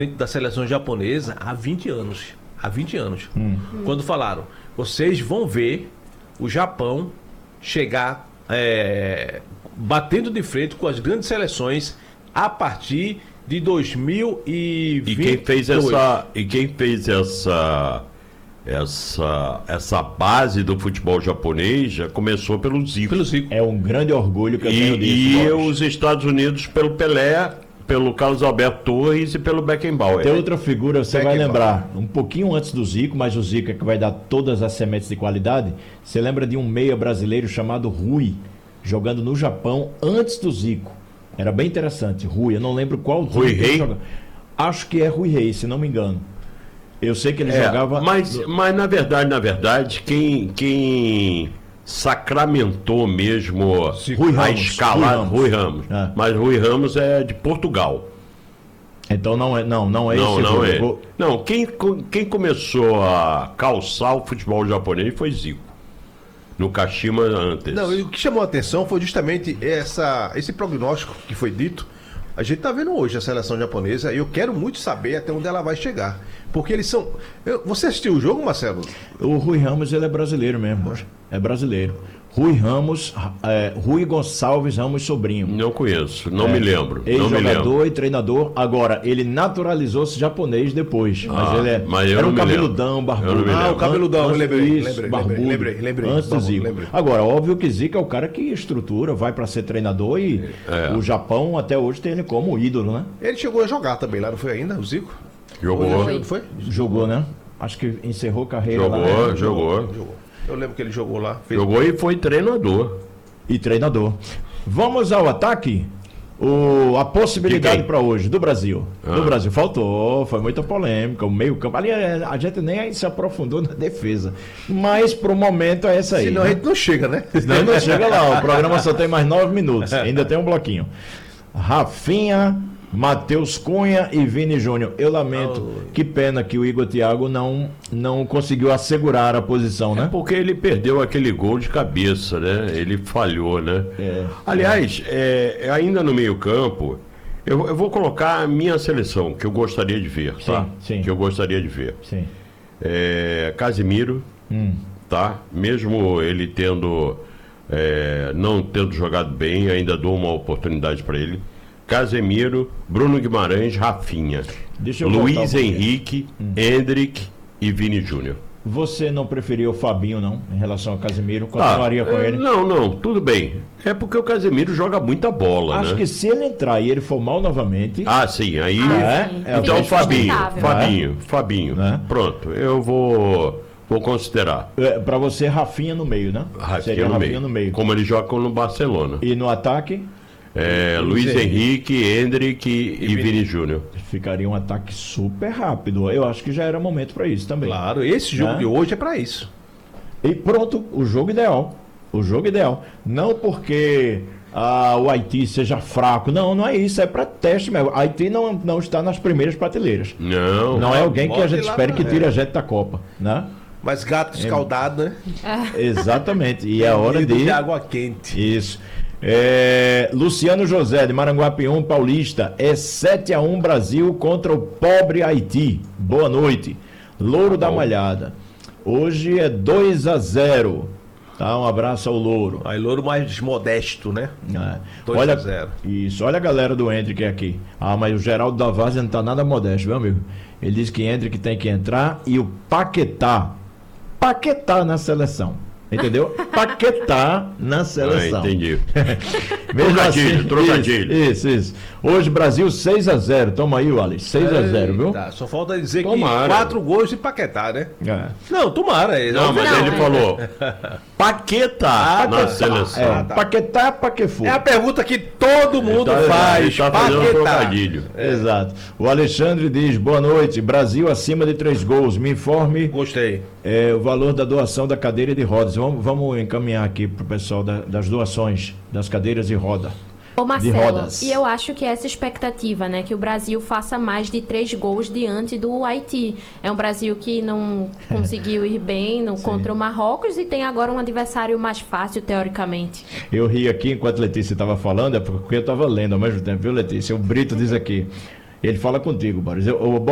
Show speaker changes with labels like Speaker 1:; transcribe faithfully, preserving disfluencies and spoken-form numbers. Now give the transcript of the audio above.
Speaker 1: da seleção japonesa há vinte anos. Há vinte anos. Hum. Quando falaram, vocês vão ver o Japão chegar é, batendo de frente com as grandes seleções a partir de dois mil e vinte e dois.
Speaker 2: E quem fez essa, e quem fez essa, essa, essa base do futebol japonês já começou pelo Zico. Pelo Zico.
Speaker 3: É um grande orgulho que eu
Speaker 2: e,
Speaker 3: tenho disso.
Speaker 2: E
Speaker 3: Boris.
Speaker 2: os Estados Unidos pelo Pelé, pelo Carlos Alberto Torres e pelo Beckenbauer.
Speaker 3: Tem outra figura, você vai lembrar, um pouquinho antes do Zico, mas o Zico é que vai dar todas as sementes de qualidade. Você lembra de um meia brasileiro chamado Rui, jogando no Japão antes do Zico. Era bem interessante, Rui, eu não lembro qual.
Speaker 2: Rui Rei?
Speaker 3: Acho que é Rui Rei, se não me engano. Eu sei que ele
Speaker 2: é,
Speaker 3: jogava...
Speaker 2: Mas,
Speaker 3: no...
Speaker 2: mas na verdade, na verdade, quem... quem... sacramentou mesmo
Speaker 3: Rui
Speaker 2: a
Speaker 3: Ramos,
Speaker 2: escala
Speaker 3: Rui Ramos,
Speaker 2: Rui Ramos.
Speaker 3: É.
Speaker 2: Mas Rui Ramos é de Portugal.
Speaker 3: Então não é, não, não é
Speaker 2: não,
Speaker 3: esse
Speaker 2: não
Speaker 3: jogo.
Speaker 2: é.
Speaker 3: Vou...
Speaker 2: Não, quem, quem começou a calçar o futebol japonês foi Zico. No Kashima antes.
Speaker 1: Não, e o que chamou a atenção foi justamente essa, esse prognóstico que foi dito. A gente tá vendo hoje a seleção japonesa e eu quero muito saber até onde ela vai chegar. Porque eles são... Eu... Você assistiu o jogo, Marcelo?
Speaker 3: O Rui Ramos, ele é brasileiro mesmo. É brasileiro. Rui Ramos, é, Rui Gonçalves Ramos Sobrinho.
Speaker 2: Não conheço, não é, me lembro.
Speaker 3: Ex-jogador e treinador. Agora, ele naturalizou-se japonês depois.
Speaker 2: Ah,
Speaker 3: mas ele é,
Speaker 2: mas
Speaker 3: era um cabeludão, barbudo.
Speaker 1: Ah, o cabeludão, eu lembrei.
Speaker 3: Isso,
Speaker 1: lembrei,
Speaker 3: barbudo,
Speaker 1: lembrei, lembrei.
Speaker 3: Antes do Zico.
Speaker 1: Lembrei.
Speaker 3: Agora, óbvio que Zico é o cara que estrutura, vai para ser treinador e é. o Japão até hoje tem ele como ídolo, né?
Speaker 1: Ele chegou a jogar também lá, não foi ainda, o Zico?
Speaker 2: Jogou.
Speaker 1: Foi? foi?
Speaker 3: Jogou, né? Acho que encerrou carreira
Speaker 2: jogou,
Speaker 3: lá. Né?
Speaker 2: Jogou,
Speaker 1: jogou. jogou. Eu lembro que ele jogou lá.
Speaker 2: Fez... Jogou e foi treinador.
Speaker 3: E treinador. Vamos ao ataque? O, a possibilidade para hoje do Brasil. Ah. Do Brasil faltou, foi muita polêmica. O meio-campo. Ali a gente nem se aprofundou na defesa. Mas pro momento é essa aí.
Speaker 1: Senão
Speaker 3: né?
Speaker 1: a gente não chega, né?
Speaker 3: Senão não chega lá. O programa só tem mais nove minutos. Ainda tem um bloquinho. Rafinha, Matheus Cunha e Vini Júnior. Eu lamento, oh. que pena que o Igor Thiago não, não conseguiu assegurar a posição, né?
Speaker 2: É porque ele perdeu aquele gol de cabeça, né? Ele falhou, né?
Speaker 3: É,
Speaker 2: Aliás, é. É, ainda no meio campo, eu, eu vou colocar a minha seleção, que eu gostaria de ver, tá?
Speaker 3: Sim, sim.
Speaker 2: Que eu gostaria de ver.
Speaker 3: Sim.
Speaker 2: É, Casimiro, hum. tá? Mesmo ele tendo, é, não tendo jogado bem, ainda dou uma oportunidade para ele. Casemiro, Bruno Guimarães, Rafinha, Luiz Henrique, hum. Hendrick e Vini Júnior.
Speaker 3: Você não preferiu o Fabinho, não, em relação ao Casemiro? Continuaria
Speaker 2: ah,
Speaker 3: com ele?
Speaker 2: Não, não, tudo bem. É porque o Casemiro joga muita bola,
Speaker 3: Acho
Speaker 2: né?
Speaker 3: que se ele entrar e ele for mal novamente...
Speaker 2: Ah, sim, aí...
Speaker 3: Ah,
Speaker 2: é? Então
Speaker 3: é
Speaker 2: Fabinho, Fabinho, é? Fabinho. É? Pronto, eu vou... Vou considerar.
Speaker 3: É, para você, Rafinha no meio, né?
Speaker 2: Rafinha,
Speaker 3: Seria
Speaker 2: no,
Speaker 3: Rafinha
Speaker 2: meio.
Speaker 3: no meio.
Speaker 2: Como ele joga no Barcelona.
Speaker 3: E no ataque?
Speaker 2: É, Luiz, Luiz Henrique, Henrique, Hendrick e, e Vini Júnior.
Speaker 3: Ficaria um ataque super rápido. Eu acho que já era momento para isso também.
Speaker 1: Claro, esse jogo, né, de hoje é para isso.
Speaker 3: E pronto, o jogo ideal. O jogo ideal. Não porque ah, o Haiti seja fraco. Não, não é isso. É para teste mesmo. O Haiti não, não está nas primeiras prateleiras.
Speaker 2: Não.
Speaker 3: Não é alguém que a gente espere que tire a gente da Copa, né?
Speaker 1: Mas gato escaldado, né?
Speaker 3: Exatamente. E é hora de...
Speaker 1: de água quente.
Speaker 3: Isso. É, Luciano José, de Maranguapium, Paulista. É sete a um Brasil contra o pobre Haiti. Boa noite. Louro da Malhada. Hoje é dois a zero. Tá, um abraço ao Louro.
Speaker 1: Aí Louro mais modesto, né?
Speaker 3: É.
Speaker 1: dois a zero.
Speaker 3: Isso, olha a galera do Hendrick aqui. Ah, mas o Geraldo da Várzea não tá nada modesto, viu, amigo? Ele diz que Hendrick tem que entrar e o Paquetá. Paquetá na seleção. Entendeu? Paquetá na seleção.
Speaker 2: Ah, entendi.
Speaker 3: Trocadilho,
Speaker 2: assim, trocadilho.
Speaker 3: Isso, isso. Hoje, Brasil seis a zero. Toma aí, Wallace. seis a zero, viu?
Speaker 1: Tá, só falta dizer
Speaker 2: tomara.
Speaker 1: que quatro gols de Paquetá, né?
Speaker 3: É.
Speaker 1: Não, tomara.
Speaker 2: Não, não, mas não, ele é. falou Paquetá ah, na seleção.
Speaker 3: É, Paquetá, Paquefô.
Speaker 1: É a pergunta que todo mundo tá, faz.
Speaker 2: Tá fazendo um trocadilho.
Speaker 3: É. Exato. O Alexandre diz, boa noite. Brasil acima de três gols. Me informe.
Speaker 1: Gostei.
Speaker 3: É, o valor da doação da cadeira de rodas. Vamos, vamos encaminhar aqui para o pessoal da, das doações das cadeiras de roda.
Speaker 4: Ô Marcelo, e eu acho que essa expectativa, né, que o Brasil faça mais de três gols diante do Haiti. É um Brasil que não conseguiu ir bem no, contra o Marrocos e tem agora um adversário mais fácil, teoricamente.
Speaker 3: Eu ri aqui enquanto Letícia estava falando, é porque eu estava lendo ao mesmo tempo, viu, Letícia? O Brito diz aqui, Ele fala contigo, Boris. Eu, eu,